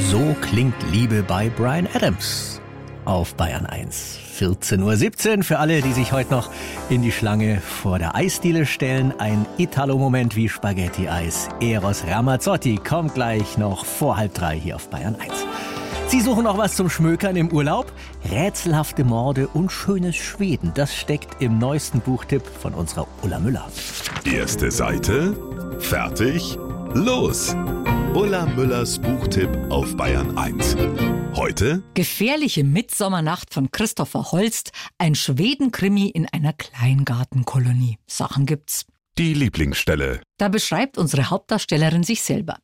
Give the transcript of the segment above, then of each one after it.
So klingt Liebe bei Bryan Adams auf Bayern 1. 14:17 Uhr für alle, die sich heute noch in die Schlange vor der Eisdiele stellen. Ein Italo-Moment wie Spaghetti-Eis. Eros Ramazzotti kommt gleich noch vor 2:30 hier auf Bayern 1. Sie suchen noch was zum Schmökern im Urlaub? Rätselhafte Morde und schönes Schweden. Das steckt im neuesten Buchtipp von unserer Ulla Müller. Erste Seite, fertig, los! Ulla Müllers Buchtipp auf Bayern 1. Heute Gefährliche Mitsommernacht von Christopher Holst, ein Schweden-Krimi in einer Kleingartenkolonie. Sachen gibt's. die Lieblingsstelle. Da beschreibt unsere Hauptdarstellerin sich selber.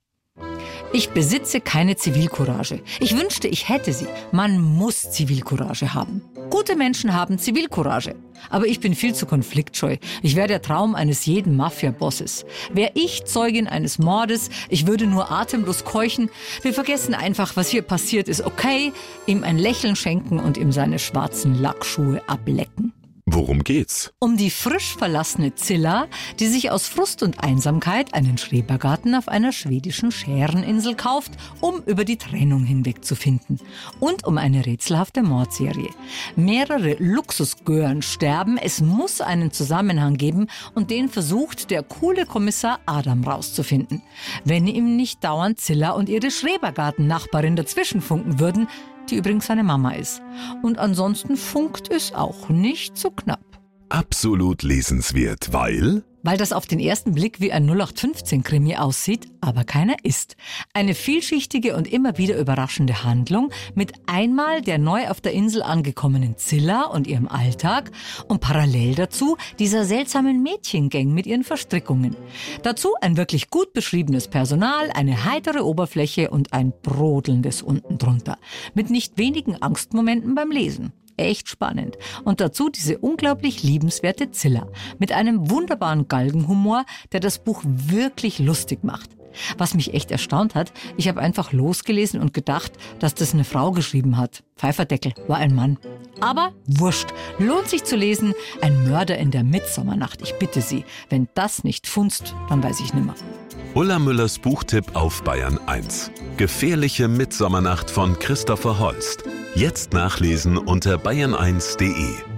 Ich besitze keine Zivilcourage. Ich wünschte, ich hätte sie. Man muss Zivilcourage haben. Gute Menschen haben Zivilcourage. Aber ich bin viel zu konfliktscheu. Ich wäre der Traum eines jeden Mafia-Bosses. Wäre ich Zeugin eines Mordes, ich würde nur atemlos keuchen. Wir vergessen einfach, was hier passiert ist, okay? Ihm ein Lächeln schenken und ihm seine schwarzen Lackschuhe ablecken. Worum geht's? Um die frisch verlassene Zilla, die sich aus Frust und Einsamkeit einen Schrebergarten auf einer schwedischen Schäreninsel kauft, um über die Trennung hinwegzufinden. Und um eine rätselhafte Mordserie. Mehrere Luxusgören sterben, es muss einen Zusammenhang geben und den versucht der coole Kommissar Adam rauszufinden. Wenn ihm nicht dauernd Zilla und ihre Schrebergarten-Nachbarin dazwischen funken würden, die übrigens seine Mama ist. Und ansonsten funkt es auch nicht so knapp. Absolut lesenswert, weil Weil das auf den ersten Blick wie ein 0815-Krimi aussieht, aber keiner ist. Eine vielschichtige und immer wieder überraschende Handlung mit einmal der neu auf der Insel angekommenen Zilla und ihrem Alltag und parallel dazu dieser seltsamen Mädchengang mit ihren Verstrickungen. Dazu ein wirklich gut beschriebenes Personal, eine heitere Oberfläche und ein brodelndes unten drunter. Mit nicht wenigen Angstmomenten beim Lesen. Echt spannend. Und dazu diese unglaublich liebenswerte Zilla mit einem wunderbaren Galgenhumor, der das Buch wirklich lustig macht. Was mich echt erstaunt hat, ich habe einfach losgelesen und gedacht, dass das eine Frau geschrieben hat. Pfeiferdeckel, war ein Mann. Aber wurscht, lohnt sich zu lesen. Ein Mörder in der Mitsommernacht, ich bitte Sie. Wenn das nicht funzt, dann weiß ich nimmer. Ulla Müllers Buchtipp auf Bayern 1. Gefährliche Mitsommernacht von Christopher Holst. Jetzt nachlesen unter bayern1.de.